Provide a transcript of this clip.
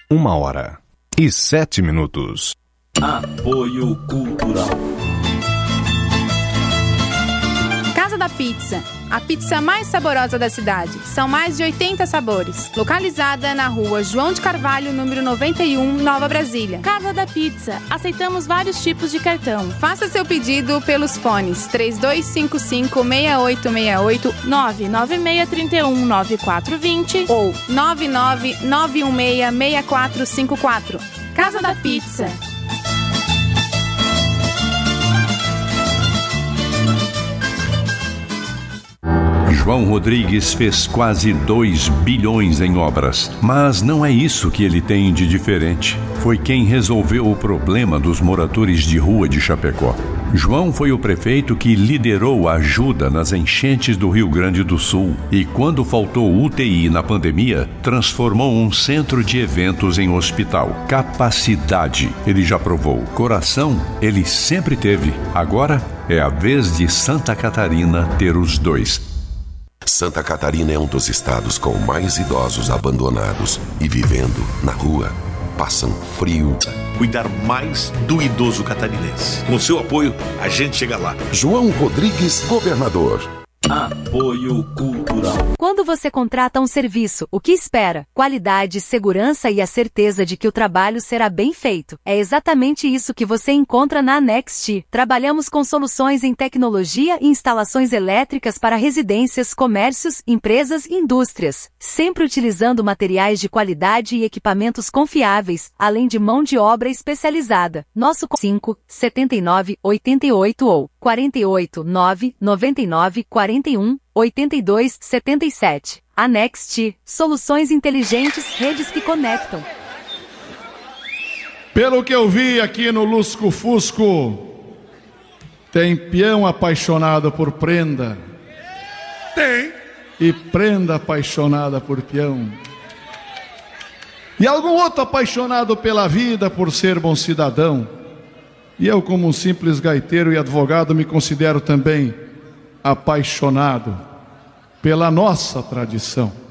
1h07. Apoio Cultural. Casa da Pizza, a pizza mais saborosa da cidade. São mais de 80 sabores. Localizada na rua João de Carvalho, número 91, Nova Brasília. Casa da Pizza, aceitamos vários tipos de cartão. Faça seu pedido pelos fones 3255-6868, 99631-9420 ou 99916-6454. Casa da Pizza. João Rodrigues fez quase 2 bilhões em obras, mas não é isso que ele tem de diferente. Foi quem resolveu o problema dos moradores de rua de Chapecó. João foi o prefeito que liderou a ajuda nas enchentes do Rio Grande do Sul e, quando faltou UTI na pandemia, transformou um centro de eventos em hospital. Capacidade, ele já provou. Coração, ele sempre teve. Agora é a vez de Santa Catarina ter os dois. Santa Catarina é um dos estados com mais idosos abandonados e vivendo na rua. Passam frio. Cuidar mais do idoso catarinense. Com seu apoio, a gente chega lá. João Rodrigues, governador. Apoio Cultural. Quando você contrata um serviço, o que espera? Qualidade, segurança e a certeza de que o trabalho será bem feito. É exatamente isso que você encontra na Next. Trabalhamos com soluções em tecnologia e instalações elétricas para residências, comércios, empresas e indústrias. Sempre utilizando materiais de qualidade e equipamentos confiáveis, além de mão de obra especializada. Nosso 5 79 88 ou 48 9 99 41 82 77. A Next, soluções inteligentes, redes que conectam. Pelo que eu vi aqui no Lusco Fusco, tem peão apaixonado por prenda. Tem. E prenda apaixonada por peão. E algum outro apaixonado pela vida por ser bom cidadão. E eu, como um simples gaiteiro e advogado, me considero também apaixonado pela nossa tradição.